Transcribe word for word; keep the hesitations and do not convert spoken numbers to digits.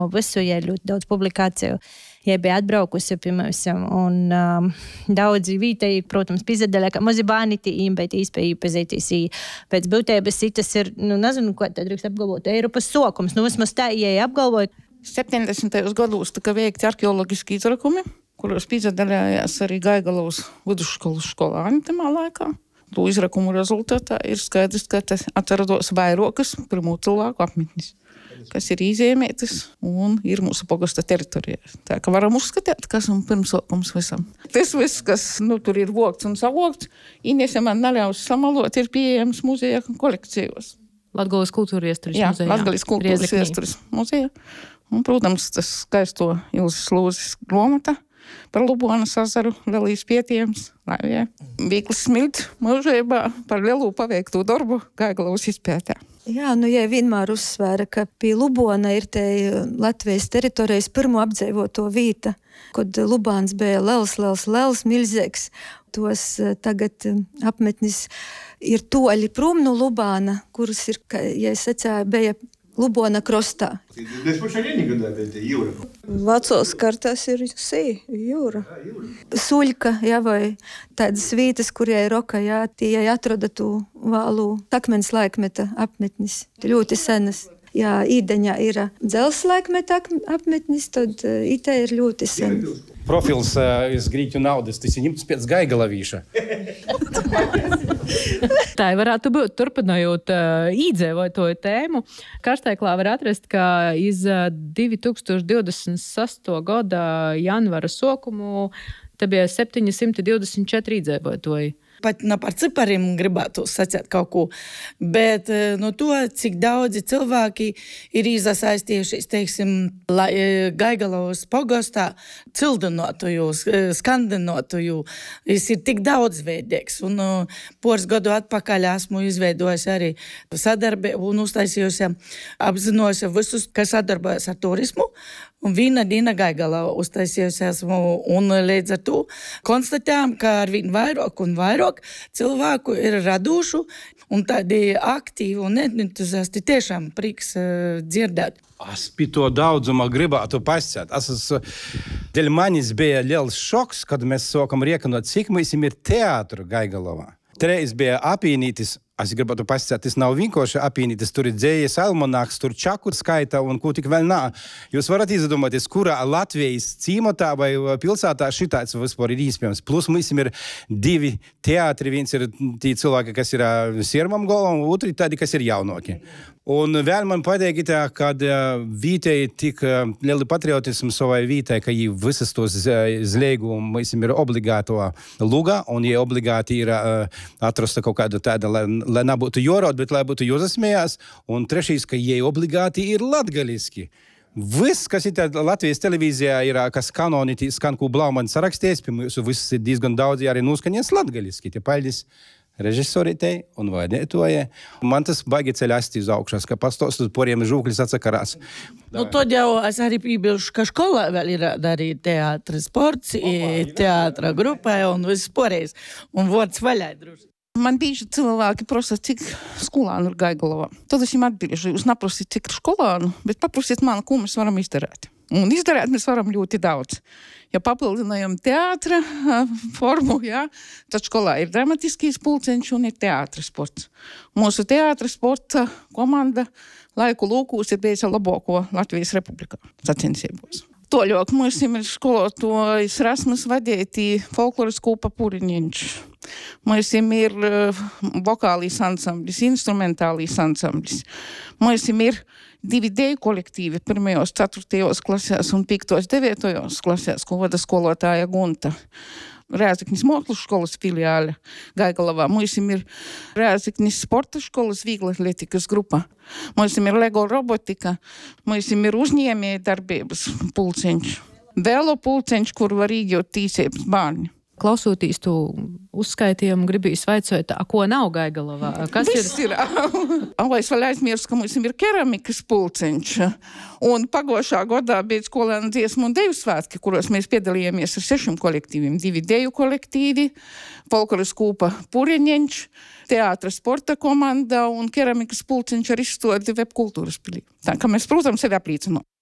Visu, ja ļoti daudz publikāciju. Ja bija atbraukusi pie mums, un um, daudzi vītēji, protams, pizadaļā, ka mazi bērni tīm, bet īspēja iepazītīs. Pēc būtības tas ir, nu, nezinu, ko tad drīkst apgalvot, Eiropas sokums. Nu, vismaz tā, ja apgalvoja. septiņdesmitajos gados tika veikti arheoloģiski izrakumi, kuros pizadaļājās arī Gaigalovas vidusskolas skolāni tamā laikā. To izrakumu rezultātā ir skaidrs, ka atrados vairākas pirmo cilvēku apmetnis, kas ir izēmētas un ir mūsu pogasta teritorijā. Tā ka varam uzskatīt, kas ir pirmsākums visam. Tas viss, kas nu, tur ir vokts un savokts, Inese man neļaus samalot, ir pieejams muzeja kolekcijos. Latgales kultūra iesturis muzejā. Jā, Latgales kultūras iesturis muzejā. Un, protams, tas skaisto Ilzes Lūzes gromata par Lubonas azaru, Lelijas pietiems, Laivijai. Vīklis Smilts mūžībā par lielu paveikto darbu Gaigalovas izpētē. Jā, nu, ja vienmēr uzsvēra, ka pie Lubona ir te Latvijas teritorijas pirmo apdzīvoto vīta, kad Lubāns bija lels, lels, lels, milzīgs. Tos tagad apmetnis ir toļi prom no Lubāna, kuras ir, ja es sacēju, bija Lubona krostā. Vecos kartās ir sī, jūra. Suļka, jā, vai tādas vītas, kur jai roka, jā, tie jai atroda tu vālu akmens laikmeta apmetnis, ļoti senas. Ja īdeņā ir dzels laikmeta apmetnis, tad ite ir ļoti senas. Profils iz grīķu naudas, tas ir ņemts pēc Gaigalavīša. Tā varētu būt, turpinājot uh, īdzēvotoju tēmu. Karsteiklā var atrast, ka iz divi tūkstoši divdesmit sesto gada janvara sokumu te bija septiņsimt divdesmit četri īdzēvotoji. Pat ne par cipariem gribētu sacīt kaut ko, bet no to, cik daudzi cilvēki ir iesaistījušies, teiksim, Gaigalovas pogastā, cildinotuju, skandinotuju, es ir tik daudzveidīgs. Un poras gadu atpakaļ esmu izveidojis arī sadarbību un uztaisījusi, apzinojusi visus, kas sadarbojas ar turismu. Un viena diena Gaigalava uztaisījusi esmu, un līdz ar to konstatējām, ka ar vien vairāk un vairāk cilvēku ir radušu un tādi aktīvi un entuziasti tiešām prieks uh, dzirdēt. Es pie to daudzuma gribētu pasciet. Es esmu, dēļ manis bija liels šoks, kad mēs sākam riekanot, cik mēs ir teātru Gaigalovā. Treis bija apīnītis. Es gribētu pasciet, tas nav vienkārši apīnītis, tur ir dzējas almanāks, tur čaku skaita un ko tik vēl nā. Jūs varat izdomāties, kurā Latvijas cīmotā vai pilsētā šitāds vispār ir īspējams. Plus mums ir divi teātri, viens ir tī cilvēki, kas ir sirmam golam, otri tādi, kas ir jaunāki. Un vēl man patīk tā, kad vītei tik lieli patriotismu savai vītai, ka jī visas tos zliegumi mums ir obligāto luga, un jī obligāti ir atrasta kaut kāda tāda, lai, lai nebūtu jorot, bet lai būtu jozasmējās. Un trešīs, ka jī obligāti ir latgaliski. Viss, kas ir Latvijas televīzijā, ir, kas kanoniti, skan, ko Blaumanis saraksties, pie mūsu viss ir diezgan daudz, arī noskaņies latgaliski. Tie paldies režisorītei un vadētojai. Man tas baigi ceļast uz augšas, ka pastos uz poriem žūklis atsakarās. Nu, tad jau es arī piebilšu, ka skolā vēl ir arī teātra sports, teātra grupai un viss poreiz. Un vārds vaļai druši. Man bieži cilvēki prasa, cik skolānu ir Gaigalovā. Tad es viņam atbilžu, jūs neprasiet, cik ir skolānu, bet paprasiet man, ko mēs varam izdarīt. Un izdarīt mēs varam ļoti daudz. Ja papildinājam teātra formu, jā, tad skolā ir dramatiskīs pulceņš un ir teātra sports. Mūsu teātra sporta komanda laiku lūkūs ir bijusi labāko Latvijas Republikā sacensībos. Toļok mums ir skolotojs Rasmus vadētī folkloras kūpa Puriņiņš. Mums ir vokālīs ansamblis, instrumentālīs ansamblis. Mums ir divi deju kolektīvi pirmajos, ceturtajos klasēs un piektos, devietojos klasēs, ko vada skolotāja Gunta. Rēzeknis Mākslas skolas filiāle Gaigalavā. Mums ir Rēzeknis sporta skolas vieglatlētikas grupa. Mums ir Lego robotika. Mums ir uzņēmēja darbības pulceņš. Vēlo pulceņš, kur var īģot tīsības bērni. Klausoties tu uzskaitījumu, gribīs vaicot, ko nav Gaigalavā? Kas Viss ir? ir. Es vēl aizmirstu, ka mums ir keramikas pulceņš. Un pagošā gadā bija skolēnu dziesmu un deju svētki, kuros mēs piedalījāmies ar sešiem kolektīviem. Divi deju kolektīvi, folkloras kūpa Puriņiņš, teātra sporta komanda un keramikas pulceņš ar izstādi Webkultūras pilī. Tā kā mēs, protams, sevi aplīcinām.